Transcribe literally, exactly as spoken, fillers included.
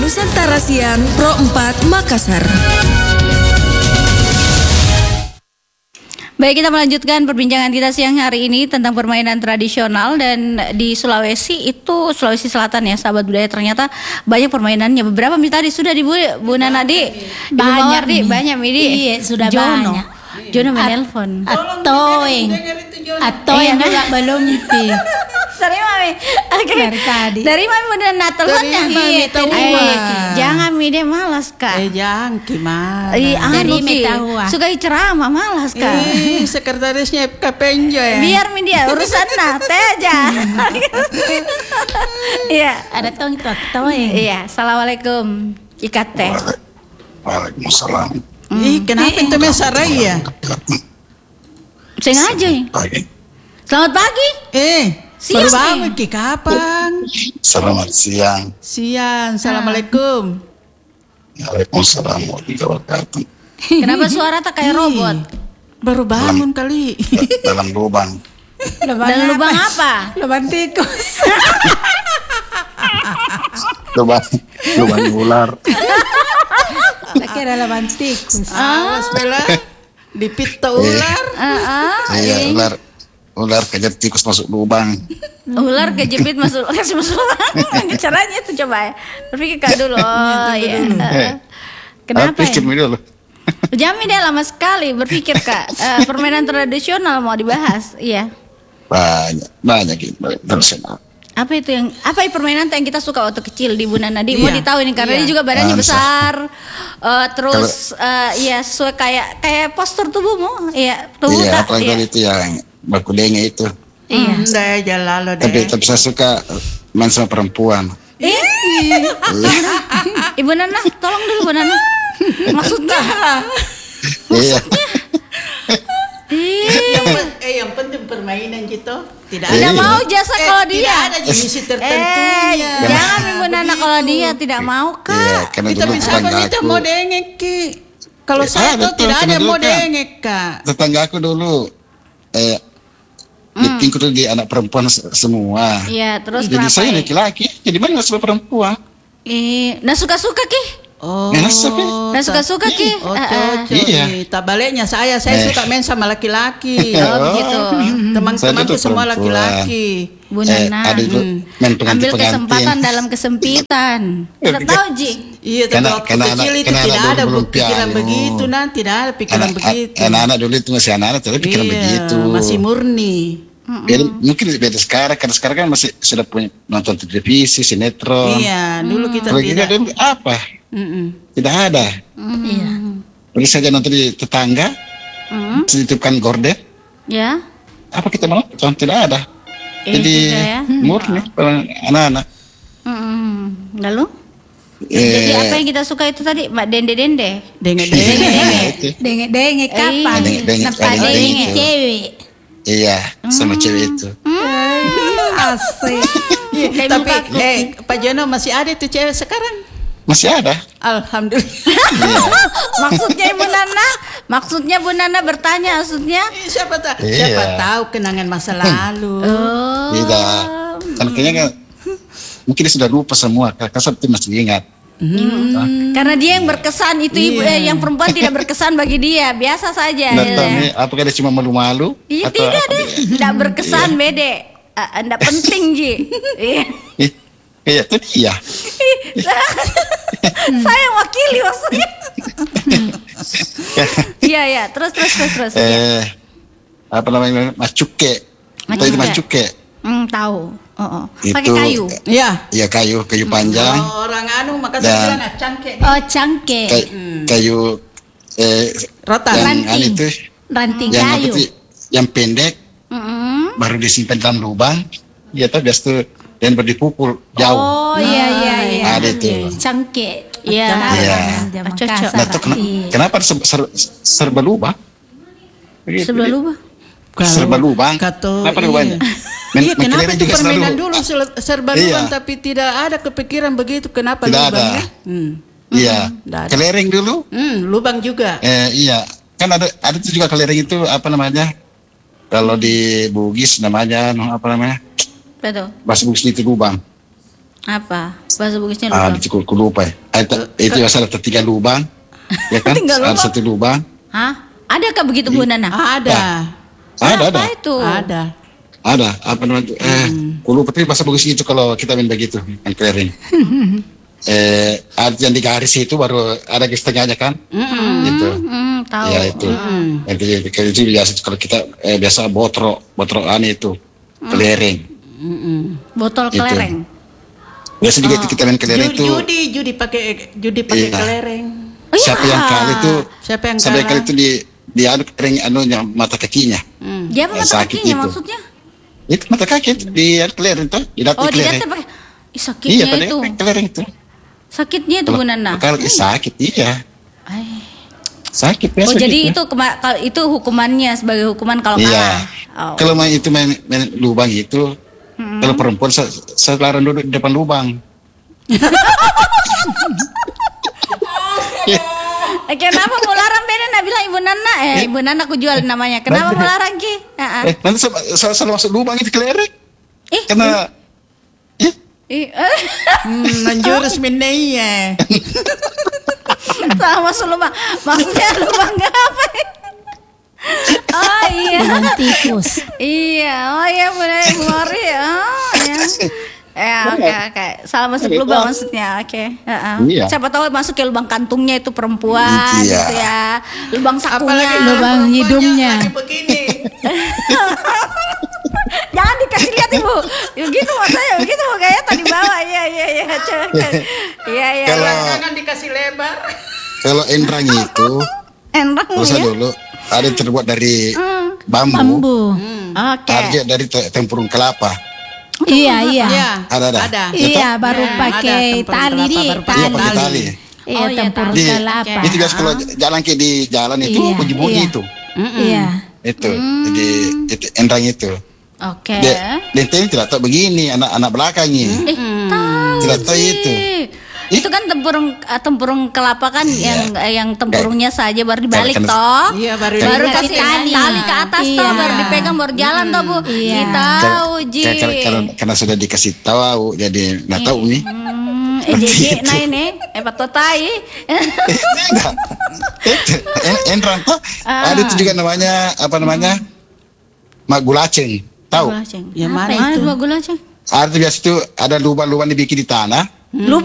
Nusantara Siang Pro empat Makassar. Baik, kita melanjutkan perbincangan kita siang hari ini tentang permainan tradisional. Dan di Sulawesi itu, Sulawesi Selatan ya sahabat budaya, ternyata banyak permainannya. Beberapa misalnya tadi sudah di Bu, Bu Nana di banyak di banyak ini. Iya, sudah Jono. banyak. Jono menelpon. Atoeng. Atoeng juga belum pi. Dari Mami. Oke. Dari tadi. Dari Mami udah teleponnya. Iya, tahu. Jangan Mi, dia malas Kak. Eh jangan gimana. Iya, Dari anu, Ki. tahu. Suka ceramah malas Kak. Eh, sekretarisnya Kapenjo ya. Biar Mi dia urusan nah, teh aja. Iya. Ada tong itu atoeng. Iya, assalamualaikum Ikat teh. Waalaikumsalam. Ih, kenapa itu mesarai ya? Sengaja. Pagi. Selamat pagi. Eh, Siang, baru bangun eh. Ki, kapan? Selamat siang. Siang, assalamualaikum. Waalaikumsalam warahmatullahi wabarakatuh. Kenapa suara tak kayak robot? Baru bangun kali. Dalam lubang. Dan lubang apa? Lubang tikus. Lubang, lubang ular. Saya kira lubang tikus. Awas Bella. Dipita ular. Heeh. Iya, ular. Ular kejar tikus masuk lubang. Ular kejepit masuk kasih masuk. Caranya itu coba ya. Berpikir Kak dulu. Oh iya. Heeh. Kenapa Pikir ya? dulu. Jami deh lama sekali berpikir Kak. Eh, permainan tradisional mau dibahas. Iya. Banyak, banyak ini tradisional. Apa itu yang apa itu permainan yang kita suka waktu kecil di Bu Nana? Di mau Iya. ditahu ini karena Iya. dia juga badannya Ah, besar. Eh, terus eh, ya sesuai kayak kayak postur tubuhmu. Iya, tubuh Iya, tak. apalagi Iya. itu yang bakudenya itu. Iya. Hmm, dah aja lalu deh. Tapi tapi saya suka main sama perempuan. Eh, Ibu Nana, tolong dulu Bu Nana. Maksudnya? Iya. Yang pen- eh yang penting permainan gitu. Tidak Tidak Iya. mau jasa Eh, kalau dia. Tidak ada jenis Eh, tertentunya. jangan Ibu Nana kalau dia tidak mau Iya, Kak. karena Kita dulu bisa apa tetangga kita aku, mau dengek Ki. Kalau Ya, saya ah, tuh betul, tidak karena ada dulu mau kan- dengek Kak. tetangga aku dulu eh Hmm. di tuh di anak perempuan se- semua. Iya, terus Jadi kenapa? saya ya? laki-laki, jadi mana nggak suka perempuan? Eh, nah suka-suka Ki. Oh, Enak, tapi- Nah suka-suka Ki. Oh, Eh, eh. cocok Iya. nih. Tak baliknya saya, saya Eh. suka main sama laki-laki. Oh begitu. Teman-temanku Saya semua tuh laki-laki. Bu Eh, Nana, ada dulu hmm. main pengantin ambil kesempatan dalam kesempitan. Eh, Tidak tahu Ji. Iya, tapi Karena- waktu karena kecil anak- itu karena tidak anak ada dulu belum pikiran piano. begitu, nah tidak ada pikiran Anak, begitu. anak-anak dulu itu masih anak-anak, tapi pikiran Iya, begitu. masih murni. Beda, mungkin beda sekarang, karena sekarang kan masih sudah punya nonton televisi, sinetron. Iya, dulu kita Kalau kita tidak. dulu apa? Mm-mm. Tidak ada. Iya. Pergi saja nonton di tetangga, Hmm. dititipkan gorden. Ya. Apa kita mau nonton? Tidak ada. Eh, Jadi juga ya. murni orang anak-anak. Hmm. Lalu? Eh, Jadi apa yang kita suka itu tadi, Mbak Dende Dende? Dengek-dengek. Iya, itu. Dengek-dengek kapan? Dengek-dengek, Nampak ada dengek dengek. cewek. Iya, sama cewek itu. Asik. Iya, Dari tapi mukaku. eh Pak Jono masih ada tuh cewek sekarang. Masih ada. Alhamdulillah. Iya. Maksudnya Ibu Nana? Maksudnya Bu Nana bertanya maksudnya? siapa tahu, Iya. siapa tahu kenangan masa lalu. Oh. Tidak. Kan kayaknya kan, mungkin dia sudah lupa semua. Kakak seperti masih ingat. Karena dia yang berkesan itu ibu Iya. eh, yang perempuan tidak berkesan bagi dia, biasa saja. Nah, ya. tapi apakah dia cuma malu-malu? Iya atau tidak apa deh, dia? tidak berkesan bede. Ah, Anda penting Ji. Iya. Ih, Iya, itu dia. Saya wakili maksudnya. Iya ya, terus terus terus terus. Iya. eh, apa namanya? Macuke. Tahu itu Macuke. macuke? Hmm, tahu. Oh, oh. Pakai Itu- kayu. Iya. Iya, kayu, kayu panjang. Kalau orang anu maka Dan- saya bilang ah, cangkek. Oh, cangke. Kayu, kayu eh, Rotan. yang Ranting. anu itu, Ranting yang apa kayu. tuh, yang pendek, Mm-mm. baru disimpan dalam lubang. Iya, tuh biasa tuh dan berdipukul jauh. Oh iya iya iya. Ada itu. Cangke. Iya. Iya. Zaman Cocok. kasar. Nah, tuh kena- Iya. kenapa ser- ser- serba lubang? Begitu, Sebelah dia. lubang. Serba lubang. Kata, Kenapa iya. lubangnya? Men- Iya, kenapa menkelireng itu juga selalu. permainan dulu sel- serba Iya. lubang tapi tidak ada kepikiran begitu kenapa Tidak lubang ada. ya? Hmm. Iya. Tidak ada. Kelereng dulu. Hmm, lubang juga. Eh, iya. Kan ada ada tuh juga kelereng itu apa namanya? Kalau di Bugis namanya no, apa namanya? Betul. Bahasa Bugis itu lubang. Apa? Bahasa Bugisnya Ah, lubang. di Cikgu lupa ya. Ah, Itu, itu biasa ada tiga lubang. Ya kan? Tinggal Ada lubang. satu lubang. Hah? Adakah begitu Bu Nana? Ada. Ada, ada. Apa itu? Ada. Ada. Apa namanya? itu? Eh, ku lupa tapi bahasa Bugis itu kalau kita main begitu, main kelereng. eh, ada yang di garis itu baru ada garis tengahnya kan? Gitu. Hmm, tahu. Ya itu. Itu, itu, itu biasa kalau kita eh, biasa botro, botro aneh itu. Kelereng. Botol Itu. kelereng. Biasa juga itu kita main kelereng Judi, itu. judi, judi pakai judi pakai Iya. kelereng. Oh, Siapa iya. yang kali itu? Siapa yang Siapa yang kalah? kali itu di di anu kelereng anunya mata kakinya. Dia apa Yang mata sakit kakinya itu. maksudnya? Itu mata kaki itu di anu kelereng tuh, di dati Oh, di kelereng. data pakai. Ih, Iya, sakitnya pada itu. kelereng itu. Sakitnya itu Bu Nana. Kalau sakit iya. Ay. Sakit biasa Oh, jadi gitu. itu kema- kalau itu hukumannya sebagai hukuman kalau Iya. kalah. Oh. Kalau main itu main, main lubang itu, kalau perempuan saya, saya larang duduk di depan lubang. Eh, kenapa mau larang beda nak bilang Ibu Nana? Eh, Ibu Nana aku jual namanya. Kenapa mau larang Ki? Heeh. Eh, nanti saya, saya selalu masuk lubang itu kelereng. Ih, Karena eh, ih, eh, Hmm, menjurus minaya. sama masuk lubang. Maksudnya lubang apa? Oh iya. Dengan tikus. Iya, oh iya benar Bu Mori. Oh iya. Ya oke oke. Salah masuk lubang maksudnya. Oke. Heeh. Iya. Siapa tahu masuk ke lubang kantungnya itu perempuan Iya. gitu ya. Lubang sakunya. Apalagi Lubang rupanya hidungnya. lagi begini. Jangan dikasih lihat Ibu. Begitu maksudnya begitu kayak tadi bawah. Iya iya iya. Coba. Iya iya. Kalau Jangan dikasih lebar. kalau endrang itu, Enak kalau saya ya. dulu ada yang terbuat dari bambu, Bambu. Oke. ada juga dari te- tempurung kelapa. Iya, iya. Iya. Ada, ada. Ada. Iya, baru Ya, pakai ada tempurung tali kelapa, di baru Iya pakai pakai tali. Iya, Oh, iya, tempurung Di, kelapa. itu biasa kalau jalan ke di jalan itu Iya, bunyi-bunyi iya. itu, Iya. itu, jadi itu endrang itu. Oke. Dia, dia tidak tahu begini anak-anak belakangnya. Eh, tahu. Tidak tahu Ji. itu. Itu kan tempurung eh, tempurung kelapa kan yang eh, yang tempurungnya saja baru dibalik Kan- toh. Iya, baru baru dibalik. kasih Tali. tali ke atas toh Iya. baru dipegang baru jalan toh Bu. Iya. Ih, tahu Ji. Karena, karena, karena, karena sudah dikasih tahu, jadi nggak tahu nih. Hmm, eh Seperti Jeje itu. nah ini eh patotai. Enggak. Itu, en- endrang tuh. Ah. Ada itu juga namanya apa namanya? Magulaceng. Tahu? Gulaceng. Ya, Apa mana itu? Gulaceng. Ada biasa itu ada lubang-lubang dibikin di tanah. Lubang